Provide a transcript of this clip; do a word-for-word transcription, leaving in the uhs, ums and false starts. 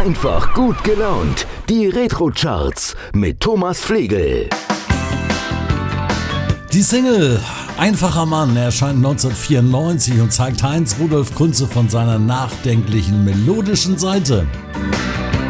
Einfach gut gelaunt. Die Retro-Charts mit Thomas Flegel. Die Single Einfacher Mann erscheint neunzehnhundertvierundneunzig und zeigt Heinz Rudolf Kunze von seiner nachdenklichen, melodischen Seite.